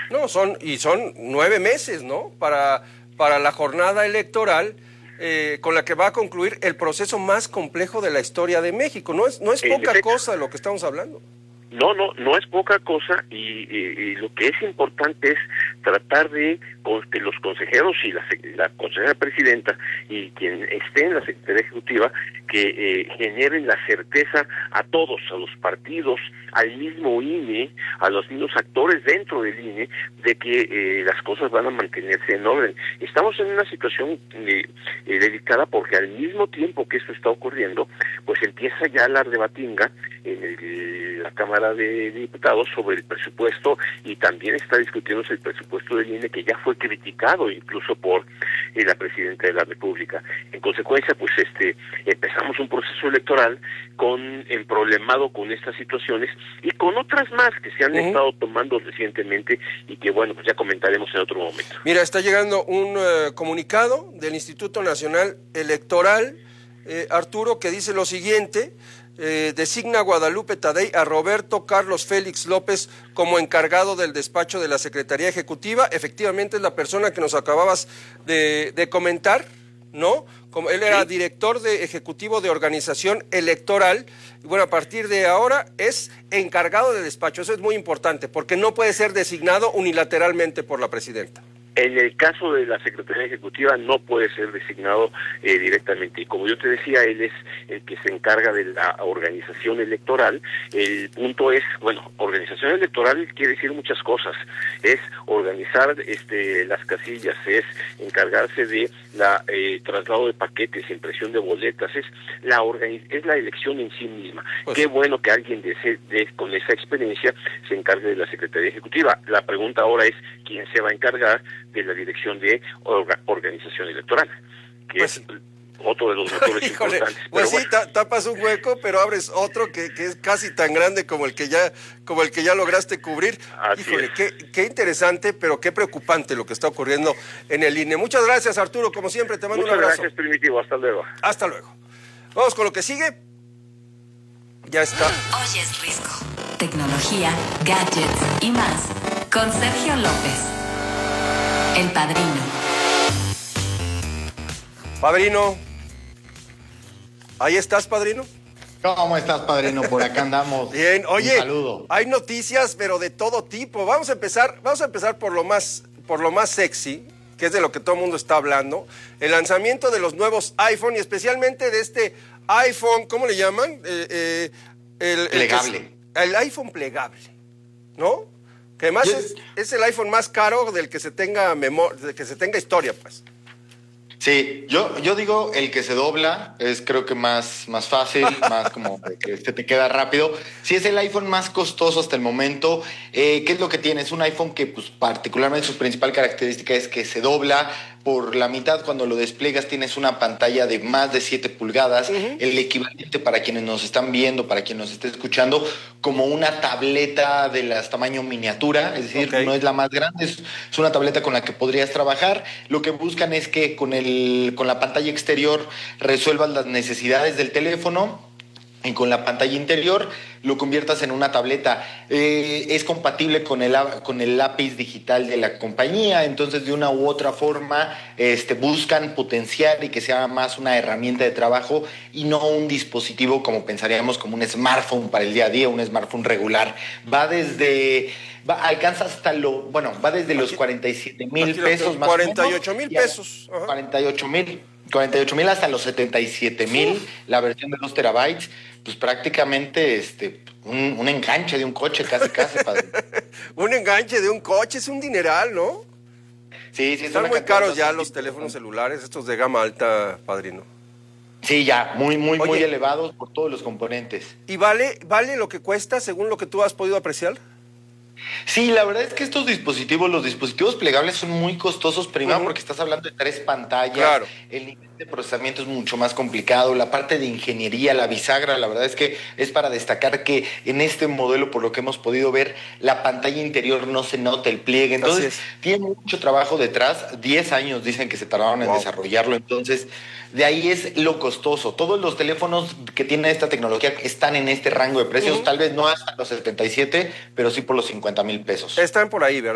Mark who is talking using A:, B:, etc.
A: No, son 9 meses, ¿no? Para la jornada electoral con la que va a concluir el proceso más complejo de la historia de México. No es poca cosa lo que estamos hablando.
B: No es poca cosa y lo que es importante es tratar de que los consejeros y la consejera presidenta y quien esté en la Secretaría Ejecutiva que generen la certeza a todos, a los partidos, al mismo INE, a los mismos actores dentro del INE, de que las cosas van a mantenerse en orden. Estamos en una situación delicada porque al mismo tiempo que esto está ocurriendo, pues empieza ya la rebatinga en la Cámara de Diputados sobre el presupuesto y también está discutiéndose el presupuesto del INE que ya fue criticado incluso por la Presidenta de la República. En consecuencia, pues empezamos un proceso electoral problemado con estas situaciones y con otras más que se han estado tomando recientemente y que bueno, pues ya comentaremos en otro momento.
A: Mira, está llegando un comunicado del Instituto Nacional Electoral, Arturo, que dice lo siguiente: designa a Guadalupe Tadei a Roberto Carlos Félix López como encargado del despacho de la Secretaría Ejecutiva. Efectivamente es la persona que nos acababas de comentar, ¿no? Como él era director ejecutivo de organización electoral, y bueno, a partir de ahora es encargado de despacho. Eso es muy importante, porque no puede ser designado unilateralmente por la presidenta.
B: En el caso de la Secretaría Ejecutiva no puede ser designado directamente. Y como yo te decía, él es el que se encarga de la organización electoral. El punto es, bueno, organización electoral quiere decir muchas cosas. Es organizar las casillas, es encargarse de la traslado de paquetes, impresión de boletas, es la elección en sí misma. Pues, qué bueno que alguien con esa experiencia se encargue de la Secretaría Ejecutiva. La pregunta ahora es, ¿quién se va a encargar de la dirección de organización electoral? Que pues, es otro de los motores importantes.
A: Pues sí, bueno, tapas un hueco, pero abres otro que es casi tan grande como el que ya lograste cubrir. Híjole, qué interesante, pero qué preocupante lo que está ocurriendo en el INE. Muchas gracias, Arturo, como siempre, te mando un abrazo.
B: Muchas gracias, Primitivo, hasta luego.
A: Hasta luego. Vamos con lo que sigue. Ya está.
C: Oyes Risco. Tecnología, gadgets y más. Con Sergio López. El Padrino.
A: Padrino. ¿Ahí estás, Padrino?
D: ¿Cómo estás, Padrino? Por acá andamos.
A: Bien, oye,
D: un saludo.
A: Hay noticias, pero de todo tipo. Vamos a empezar por lo más sexy, que es de lo que todo el mundo está hablando. El lanzamiento de los nuevos iPhone y especialmente de este iPhone, ¿cómo le llaman?
D: Plegable.
A: El iPhone plegable, ¿no? Que además es el iPhone más caro del que se tenga historia, pues.
D: Sí, yo digo el que se dobla es creo que más fácil, más como que se te queda rápido. Sí, es el iPhone más costoso hasta el momento. ¿Qué es lo que tiene? Es un iPhone que pues particularmente su principal característica es que se dobla por la mitad. Cuando lo despliegas tienes una pantalla de más de 7 pulgadas, el equivalente para quienes nos están viendo, para quienes nos estén escuchando, como una tableta de las tamaño miniatura, es decir, no es la más grande, es una tableta con la que podrías trabajar. Lo que buscan es que con la pantalla exterior resuelvas las necesidades del teléfono y con la pantalla interior lo conviertas en una tableta. Es compatible con el lápiz digital de la compañía, entonces de una u otra forma buscan potenciar y que sea más una herramienta de trabajo y no un dispositivo como pensaríamos como un smartphone para el día a día, un smartphone regular. Alcanza hasta va desde los 47,000 pesos más
A: 48,000 pesos.
D: 48,000 hasta los 77,000, la versión de 2 terabytes, pues prácticamente un enganche de un coche, casi, padre.
A: Un enganche de un coche, es un dineral, ¿no?
D: Sí.
A: Están muy caros ya los teléfonos celulares, estos de gama alta, Padrino.
D: Sí, ya, muy elevados por todos los componentes.
A: ¿Y vale lo que cuesta según lo que tú has podido apreciar?
D: Sí, la verdad es que los dispositivos plegables son muy costosos, primero porque estás hablando de 3 pantallas, claro. El nivel de procesamiento es mucho más complicado, la parte de ingeniería, la bisagra, la verdad es que es para destacar que en este modelo, por lo que hemos podido ver, la pantalla interior no se nota el pliegue, entonces tiene mucho trabajo detrás, 10 años dicen que se tardaron en desarrollarlo, entonces de ahí es lo costoso. Todos los teléfonos que tienen esta tecnología están en este rango de precios, tal vez no hasta los 77, pero sí por los 50,000 pesos.
A: Están por ahí, ¿verdad?